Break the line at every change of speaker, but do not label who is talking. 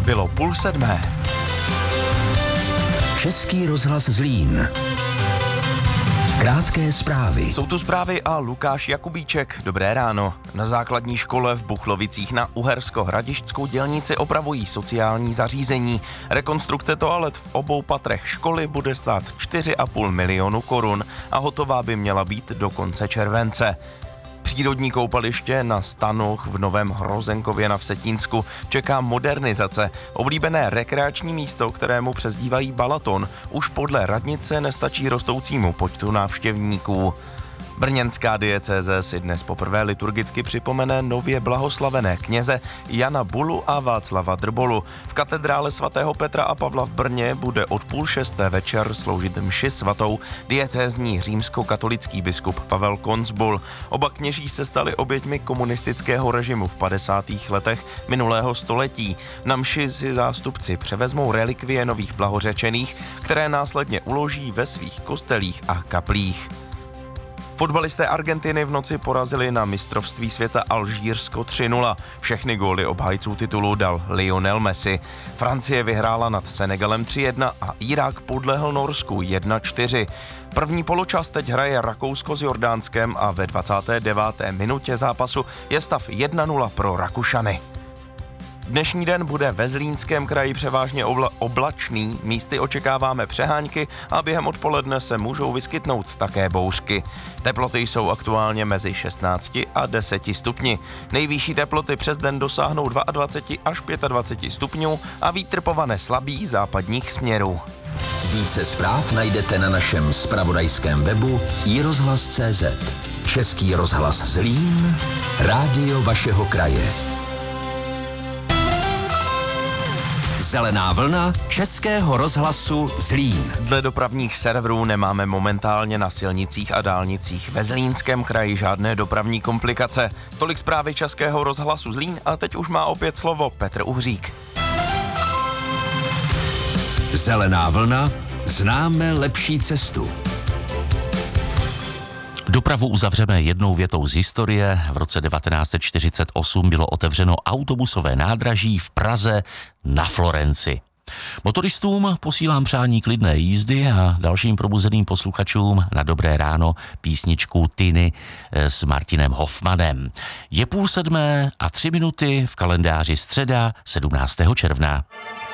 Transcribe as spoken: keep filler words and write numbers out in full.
Bylo půl sedmé.
Český rozhlas Zlín. Krátké zprávy.
Jsou tu zprávy a Lukáš Jakubíček. Dobré ráno. Na základní škole v Buchlovicích na Uhersko-Hradišťskou dělnici opravují sociální zařízení. Rekonstrukce toalet v obou patrech školy bude stát čtyři a půl milionu korun a hotová by měla být do konce července. Přírodní koupaliště na Stanoch v Novém Hrozenkově na Vsetínsku čeká modernizace. Oblíbené rekreační místo, kterému přezdívají Balaton, už podle radnice nestačí rostoucímu počtu návštěvníků. Brněnská diecéze si dnes poprvé liturgicky připomene nově blahoslavené kněze Jana Bulu a Václava Drbolu. V katedrále svatého Petra a Pavla v Brně bude od půl šesté večer sloužit mši svatou diecézní římskokatolický biskup Pavel Koncbul. Oba kněží se stali oběťmi komunistického režimu v padesátých letech minulého století. Na mši si zástupci převezmou relikvie nových blahořečených, které následně uloží ve svých kostelích a kaplích. Fotbalisté Argentiny v noci porazili na mistrovství světa Alžírsko tři nula. Všechny góly obhájců titulu dal Lionel Messi. Francie vyhrála nad Senegalem tři jedna a Irák podlehl Norsku jedna čtyři. První poločas teď hraje Rakousko s Jordánskem a ve dvacáté deváté minutě zápasu je stav jedna nula pro Rakušany. Dnešní den bude ve Zlínském kraji převážně obla- oblačný, místy očekáváme přehánky a během odpoledne se můžou vyskytnout také bouřky. Teploty jsou aktuálně mezi šestnácti a deseti stupni. Nejvyšší teploty přes den dosáhnou dvacet dva až dvacet pět stupňů a vítr povane slabý západních směrů.
Více zpráv najdete na našem zpravodajském webu i rozhlas tečka cé zet. Český rozhlas Zlín, rádio vašeho kraje. Zelená vlna Českého rozhlasu Zlín.
Dle dopravních serverů nemáme momentálně na silnicích a dálnicích ve Zlínském kraji žádné dopravní komplikace. Tolik zprávy Českého rozhlasu Zlín a teď už má opět slovo Petr Uhřík.
Zelená vlna, známe lepší cestu.
Dopravu uzavřeme jednou větou z historie. V roce devatenáct set čtyřicet osm bylo otevřeno autobusové nádraží v Praze na Florenci. Motoristům posílám přání klidné jízdy a dalším probuzeným posluchačům na dobré ráno písničku Tiny s Martinem Hoffmanem. Je půl sedmé a tři minuty v kalendáři středa sedmnáctého června.